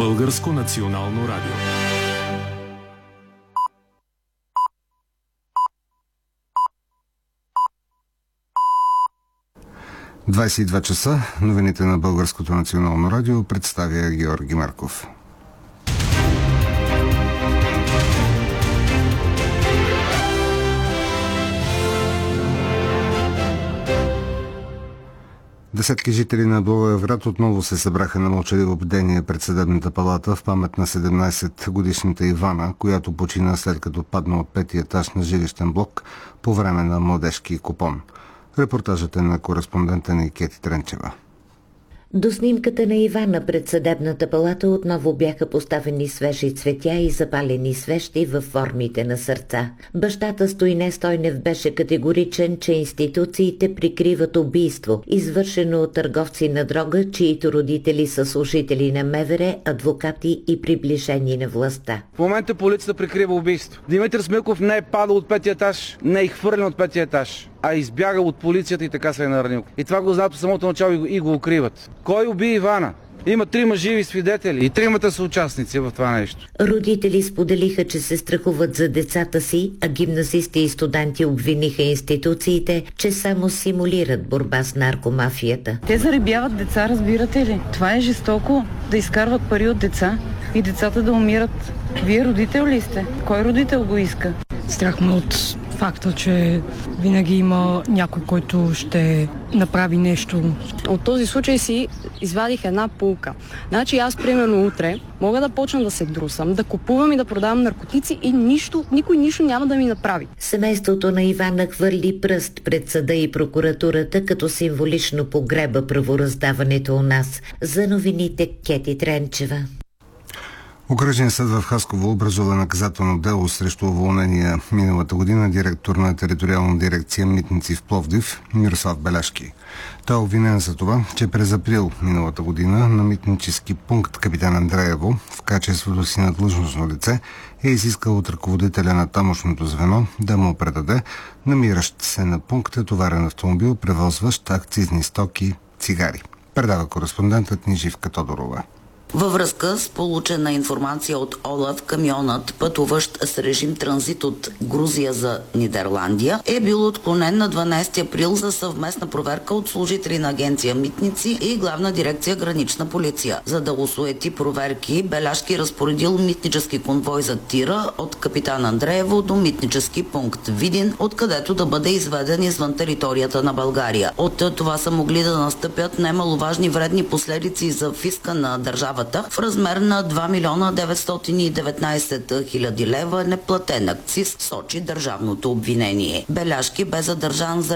Българско национално радио. – 22 часа. Новините на Българското национално радио представя Георги Марков. Десетки жители на Благоевград отново се събраха на мълчаливо бдение пред съдебната палата в памет на 17-годишната Ивана, която почина след като падна от 5-ти етаж на жилищен блок по време на младежки купон. Репортажът е на кореспондента ни Кети Тренчева. До снимката на Ивана пред съдебната палата отново бяха поставени свежи цветя и запалени свещи във формите на сърца. Бащата Стойне Стойнев беше категоричен, че институциите прикриват убийство, извършено от търговци на дрога, чието родители са служители на МВР, адвокати и приближени на властта. В момента полицията прикрива убийство. Димитър Смилков не е падал от 5-ти етаж, не е хвърлен от 5-ти етаж, а избягал от полицията и така се е наранил. И това го знаят от самото начало и го укриват. Кой уби Ивана? Има 3 живи свидетели и 3 са участници в това нещо. Родители споделиха, че се страхуват за децата си, а гимназисти и студенти обвиниха институциите, че само симулират борба с наркомафията. Те заребяват деца, разбирате ли? Това е жестоко, да изкарват пари от деца и децата да умират. Вие родител ли сте? Кой родител го иска? Страх ме от факта, че винаги има някой, който ще направи нещо. От този случай си извадих една поука. Значи аз, примерно, утре мога да почна да се друсам, да купувам и да продавам наркотици и никой нищо няма да ми направи. Семейството на Ивана хвърли пръст пред съда и прокуратурата, като символично погреба правораздаването у нас. За новините Кети Тренчева. Окръжен съд в Хасково образува наказателно дело срещу уволнения миналата година директор на териториална дирекция Митници в Пловдив Мирослав Беляшки. Той е обвинен за това, че през април миналата година на митнически пункт Капитан Андреево в качеството си на длъжностно лице е изискал от ръководителя на тамошното звено да му предаде намиращ се на пункта товарен автомобил, превозващ акцизни стоки, цигари. Предава кореспондентът ни Живка Тодорова. Във връзка с получена информация от ОЛАФ, камионът, пътуващ с режим транзит от Грузия за Нидерландия, е бил отклонен на 12 април за съвместна проверка от служители на агенция Митници и главна дирекция Гранична полиция. За да осуети проверки, Беляшки разпоредил митнически конвой за тира от Капитан Андреево до митнически пункт Видин, откъдето да бъде изведен извън територията на България. От това са могли да настъпят немаловажни вредни последици за фиска на държавата в размер на 2 милиона 919 хиляди лева неплатен акциз, сочи държавното обвинение. Беляшки бе задържан за